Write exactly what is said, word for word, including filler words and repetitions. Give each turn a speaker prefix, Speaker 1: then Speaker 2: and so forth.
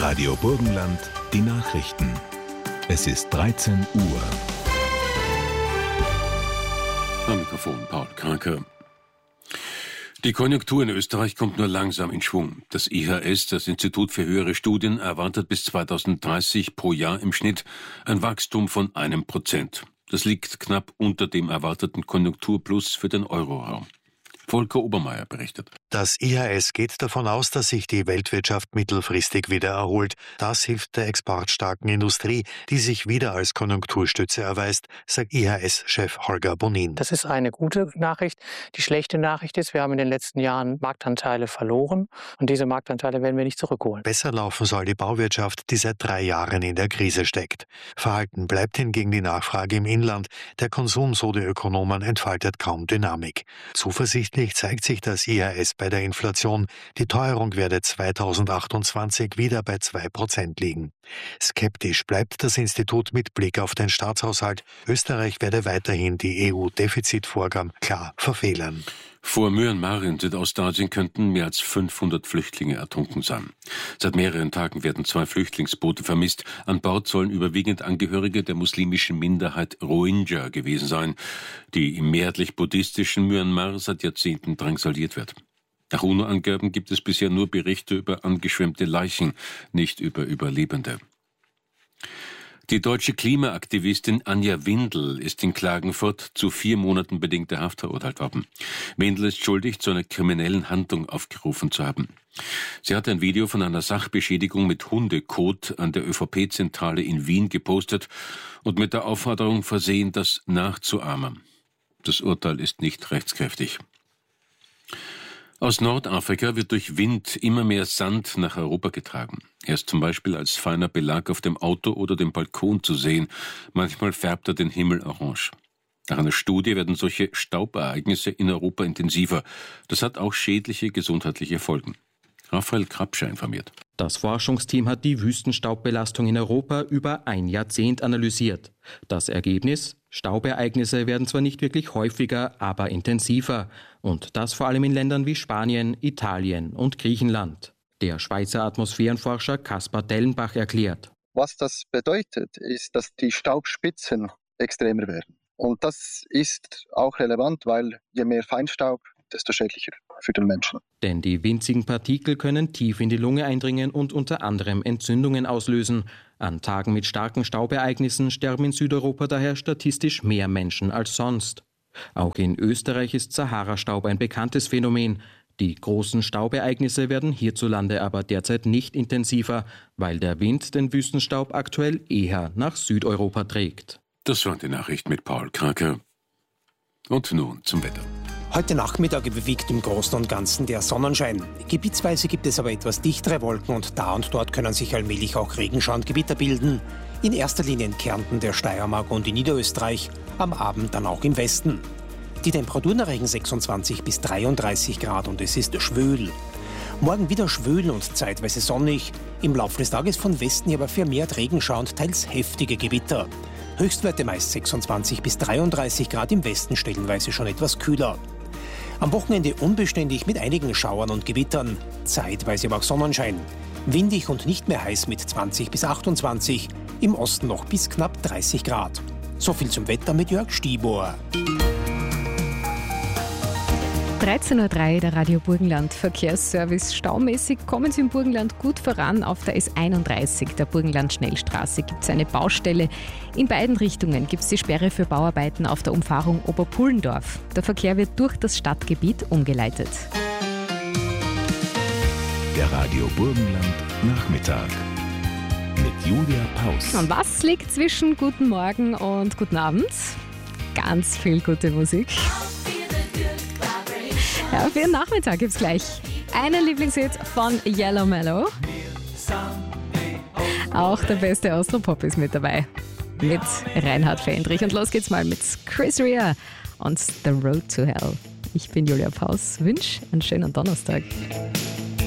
Speaker 1: Radio Burgenland, die Nachrichten. Es ist dreizehn Uhr.
Speaker 2: Am Mikrofon Paul Kranke. Die Konjunktur in Österreich kommt nur langsam in Schwung. Das I H S, das Institut für höhere Studien, erwartet bis zweitausenddreißig pro Jahr im Schnitt ein Wachstum von einem Prozent. Das liegt knapp unter dem erwarteten Konjunkturplus für den Euroraum. Volker Obermeier berichtet.
Speaker 3: Das I H S geht davon aus, dass sich die Weltwirtschaft mittelfristig wieder erholt. Das hilft der exportstarken Industrie, die sich wieder als Konjunkturstütze erweist, sagt I H S-Chef Holger Bonin.
Speaker 4: Das ist eine gute Nachricht. Die schlechte Nachricht ist, wir haben in den letzten Jahren Marktanteile verloren und diese Marktanteile werden wir nicht zurückholen.
Speaker 3: Besser laufen soll die Bauwirtschaft, die seit drei Jahren in der Krise steckt. Verhalten bleibt hingegen die Nachfrage im Inland. Der Konsum, so die Ökonomen, entfaltet kaum Dynamik. Zuversichtlich zeigt sich das I H S bei der Inflation. Die Teuerung werde zweitausendachtundzwanzig wieder bei zwei Prozent liegen. Skeptisch bleibt das Institut mit Blick auf den Staatshaushalt. Österreich werde weiterhin die E U-Defizitvorgaben klar verfehlen.
Speaker 2: Vor Myanmar in Südostasien könnten mehr als fünfhundert Flüchtlinge ertrunken sein. Seit mehreren Tagen werden zwei Flüchtlingsboote vermisst. An Bord sollen überwiegend Angehörige der muslimischen Minderheit Rohingya gewesen sein, die im mehrheitlich-buddhistischen Myanmar seit Jahrzehnten drangsaliert wird. Nach UNO-Angaben gibt es bisher nur Berichte über angeschwemmte Leichen, nicht über Überlebende. Die deutsche Klimaaktivistin Anja Windel ist in Klagenfurt zu vier Monaten bedingter Haft verurteilt worden. Windel ist schuldig, zu einer kriminellen Handlung aufgerufen zu haben. Sie hat ein Video von einer Sachbeschädigung mit Hundekot an der ÖVP-Zentrale in Wien gepostet und mit der Aufforderung versehen, das nachzuahmen. Das Urteil ist nicht rechtskräftig. Aus Nordafrika wird durch Wind immer mehr Sand nach Europa getragen. Er ist zum Beispiel als feiner Belag auf dem Auto oder dem Balkon zu sehen. Manchmal färbt er den Himmel orange. Nach einer Studie werden solche Staubereignisse in Europa intensiver. Das hat auch schädliche gesundheitliche Folgen. Raphael Krapscher informiert.
Speaker 5: Das Forschungsteam hat die Wüstenstaubbelastung in Europa über ein Jahrzehnt analysiert. Das Ergebnis? Staubereignisse werden zwar nicht wirklich häufiger, aber intensiver. Und das vor allem in Ländern wie Spanien, Italien und Griechenland. Der Schweizer Atmosphärenforscher Kaspar Dellenbach erklärt.
Speaker 6: Was das bedeutet, ist, dass die Staubspitzen extremer werden. Und das ist auch relevant, weil je mehr Feinstaub, desto schädlicher für den Menschen.
Speaker 5: Denn die winzigen Partikel können tief in die Lunge eindringen und unter anderem Entzündungen auslösen. An Tagen mit starken Staubereignissen sterben in Südeuropa daher statistisch mehr Menschen als sonst. Auch in Österreich ist Sahara-Staub ein bekanntes Phänomen. Die großen Staubereignisse werden hierzulande aber derzeit nicht intensiver, weil der Wind den Wüstenstaub aktuell eher nach Südeuropa trägt.
Speaker 2: Das waren die Nachrichten mit Paul Kranke. Und nun zum Wetter.
Speaker 7: Heute Nachmittag überwiegt im Großen und Ganzen der Sonnenschein. Gebietsweise gibt es aber etwas dichtere Wolken und da und dort können sich allmählich auch Regenschauengewitter bilden. In erster Linie in Kärnten, der Steiermark und in Niederösterreich, am Abend dann auch im Westen. Die Temperaturen erreichen sechsundzwanzig bis dreiunddreißig Grad und es ist schwül. Morgen wieder schwül und zeitweise sonnig. Im Laufe des Tages von Westen aber vermehrt Regenschauer und teils heftige Gewitter. Höchstwerte meist sechsundzwanzig bis dreiunddreißig Grad, im Westen stellenweise schon etwas kühler. Am Wochenende unbeständig mit einigen Schauern und Gewittern, zeitweise aber auch Sonnenschein. Windig und nicht mehr heiß mit zwanzig bis achtundzwanzig, im Osten noch bis knapp dreißig Grad. So viel zum Wetter mit Jörg Stiebohr.
Speaker 8: dreizehn Uhr drei, der Radio Burgenland Verkehrsservice. Staumäßig kommen Sie im Burgenland gut voran. Auf der S einunddreißig, der Burgenland-Schnellstraße, gibt es eine Baustelle. In beiden Richtungen gibt es die Sperre für Bauarbeiten auf der Umfahrung Oberpullendorf. Der Verkehr wird durch das Stadtgebiet umgeleitet.
Speaker 1: Der Radio Burgenland Nachmittag mit Julia Paus.
Speaker 8: Und was liegt zwischen Guten Morgen und Guten Abend? Ganz viel gute Musik. Ja, für den Nachmittag gibt es gleich einen Lieblingshit von Yellow Mellow. Auch der beste Austropop ist mit dabei. Mit Reinhard Fendrich. Und los geht's mal mit Chris Rea und The Road to Hell. Ich bin Julia Paus. Wünsche einen schönen Donnerstag.